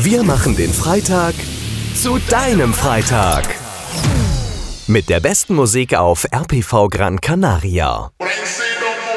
Wir machen den Freitag zu deinem Freitag. Mit der besten Musik auf RPV Gran Canaria.